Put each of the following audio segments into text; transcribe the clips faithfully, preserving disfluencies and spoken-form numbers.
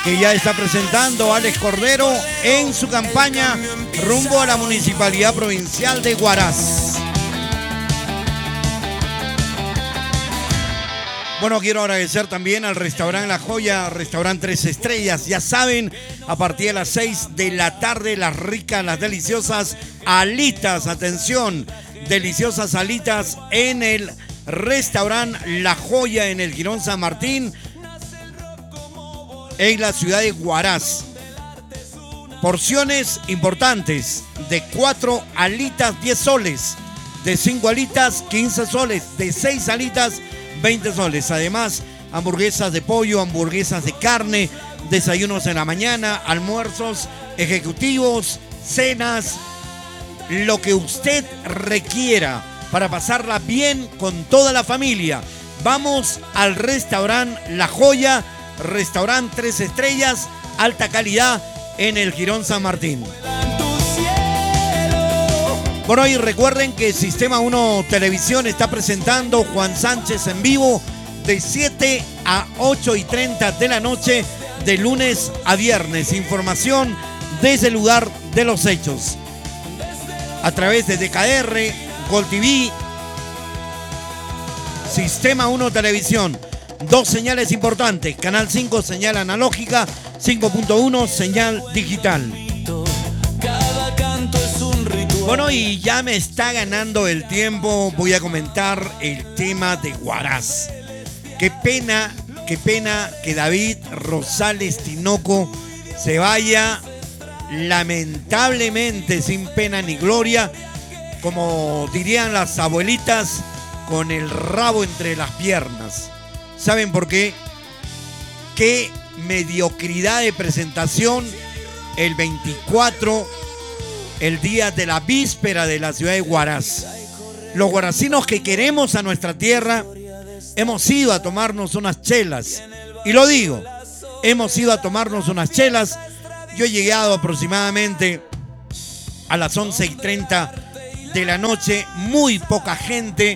que ya está presentando Alex Cordero en su campaña rumbo a la Municipalidad Provincial de Huaraz. Bueno, quiero agradecer también al restaurante La Joya, restaurante Tres Estrellas. Ya saben, a partir de las seis de la tarde, las ricas, las deliciosas alitas, atención, deliciosas alitas en el restaurante La Joya en el Jirón San Martín, en la ciudad de Huaraz. Porciones importantes, de cuatro alitas, diez soles, de cinco alitas, quince soles, de seis alitas, veinte soles. Además, hamburguesas de pollo, hamburguesas de carne, desayunos en la mañana, almuerzos ejecutivos, cenas, lo que usted requiera para pasarla bien con toda la familia. Vamos al restaurante La Joya, restaurante Tres Estrellas, alta calidad en el Jirón San Martín. Por hoy recuerden que Sistema uno Televisión está presentando Juan Sánchez en vivo de siete a ocho y treinta de la noche de lunes a viernes. Información desde el lugar de los hechos. A través de D K R, Gol T V, Sistema uno Televisión. Dos señales importantes. Canal cinco, señal analógica. cinco punto uno, señal digital. Bueno, y ya me está ganando el tiempo. Voy a comentar el tema de Huaraz. Qué pena, qué pena que David Rosales Tinoco se vaya lamentablemente sin pena ni gloria, como dirían las abuelitas, con el rabo entre las piernas. ¿Saben por qué? Qué mediocridad de presentación el veinticuatro, el día de la víspera de la ciudad de Huaraz. Los huaracinos que queremos a nuestra tierra hemos ido a tomarnos unas chelas. Y lo digo, hemos ido a tomarnos unas chelas. Yo he llegado aproximadamente a las once y treinta de la noche, muy poca gente.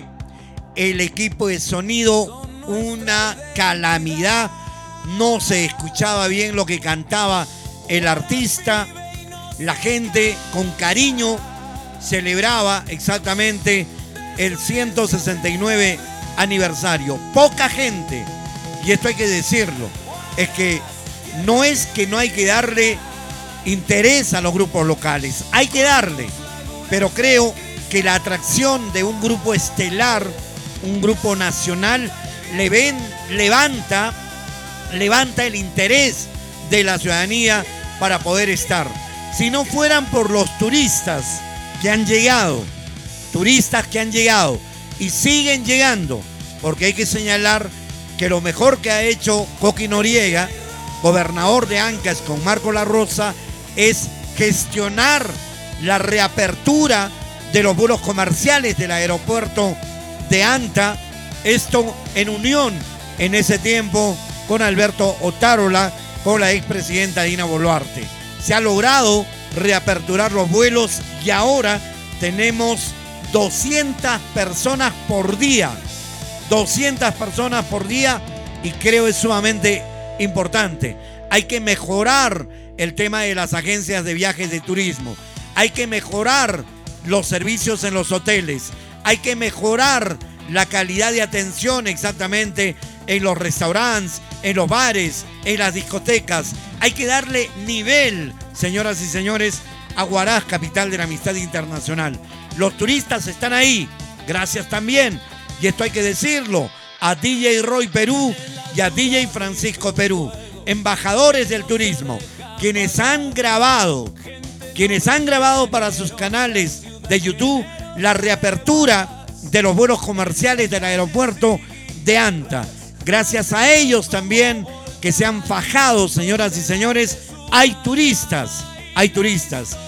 El equipo de sonido, una calamidad. No se escuchaba bien lo que cantaba el artista. La gente con cariño celebraba exactamente el ciento sesenta y nueve aniversario. Poca gente, y esto hay que decirlo, es que no es que no hay que darle interés a los grupos locales, hay que darle, pero creo que la atracción de un grupo estelar, un grupo nacional, le ven, levanta, levanta el interés de la ciudadanía para poder estar. Si no fueran por los turistas que han llegado, turistas que han llegado y siguen llegando, porque hay que señalar que lo mejor que ha hecho Coqui Noriega, gobernador de Ancash con Marco La Rosa, es gestionar la reapertura de los vuelos comerciales del aeropuerto de Anta, esto en unión en ese tiempo con Alberto Otárola, con la expresidenta Dina Boluarte. Se ha logrado reaperturar los vuelos y ahora tenemos doscientas personas por día. doscientas personas por día, y creo es sumamente importante. Hay que mejorar el tema de las agencias de viajes de turismo. Hay que mejorar los servicios en los hoteles. Hay que mejorar la calidad de atención exactamente en los restaurantes, en los bares, en las discotecas. Hay que darle nivel, señoras y señores, a Huaraz, capital de la amistad internacional. Los turistas están ahí, gracias también, y esto hay que decirlo, a D J Roy Perú y a D J Francisco Perú, embajadores del turismo, quienes han grabado, quienes han grabado para sus canales de YouTube la reapertura de los vuelos comerciales del aeropuerto de Anta. Gracias a ellos también que se han fajado, señoras y señores, hay turistas, hay turistas.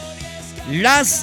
Las,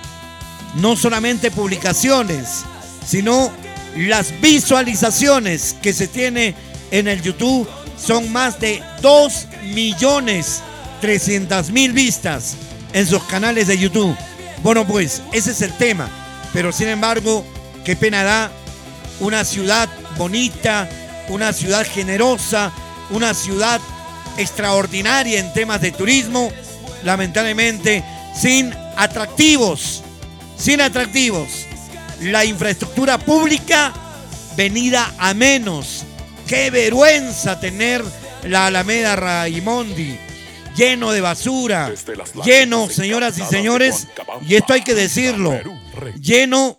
no solamente publicaciones, sino las visualizaciones que se tiene en el YouTube son más de dos millones trescientas mil vistas en sus canales de YouTube. Bueno, pues ese es el tema, pero sin embargo, qué pena da una ciudad bonita, una ciudad generosa, una ciudad extraordinaria en temas de turismo, lamentablemente sin atractivos, sin atractivos. La infraestructura pública venida a menos. Qué vergüenza tener la Alameda Raimondi lleno de basura, lleno, señoras y señores, y esto hay que decirlo, lleno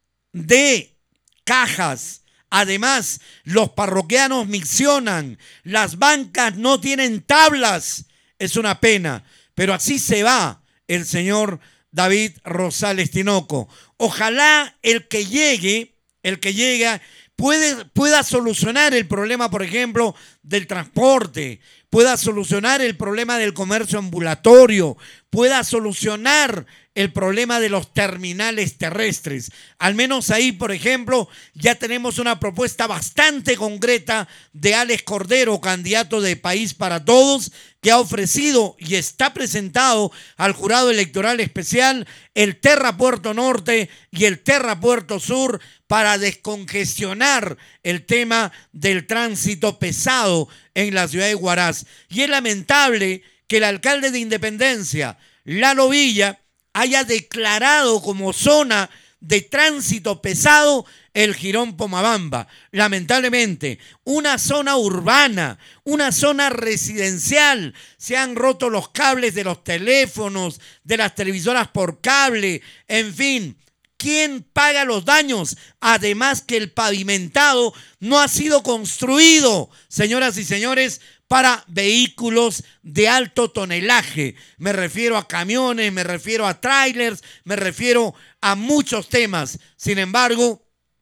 de cajas. Además, los parroquianos miccionan, las bancas no tienen tablas. Es una pena, pero así se va el señor David Rosales Tinoco. Ojalá el que llegue, el que llega, puede, pueda solucionar el problema, por ejemplo, del transporte, pueda solucionar el problema del comercio ambulatorio, pueda solucionar el problema de los terminales terrestres. Al menos ahí, por ejemplo, ya tenemos una propuesta bastante concreta de Alex Cordero, candidato de País para Todos, que ha ofrecido y está presentado al jurado electoral especial el Terra Puerto Norte y el Terra Puerto Sur para descongestionar el tema del tránsito pesado en la ciudad de Huaraz. Y es lamentable que el alcalde de Independencia, Lalo Villa, haya declarado como zona de tránsito pesado el Jirón Pomabamba. Lamentablemente, una zona urbana, una zona residencial, se han roto los cables de los teléfonos, de las televisoras por cable, en fin. ¿Quién paga los daños? Además que el pavimentado no ha sido construido, señoras y señores, para vehículos de alto tonelaje. Me refiero a camiones, me refiero a trailers, me refiero a muchos temas. Sin embargo,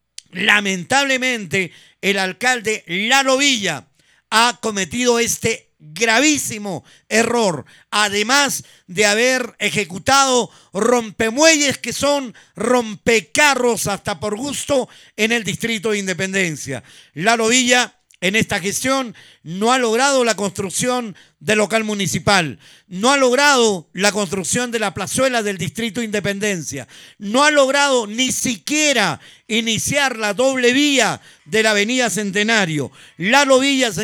lamentablemente, el alcalde Lalo Villa ha cometido este gravísimo error, además de haber ejecutado rompemuelles que son rompecarros hasta por gusto en el distrito de Independencia. Lalo Villa en esta gestión no ha logrado la construcción del local municipal, no ha logrado la construcción de la plazuela del distrito de Independencia, no ha logrado ni siquiera iniciar la doble vía de la avenida Centenario. Lalo Villa,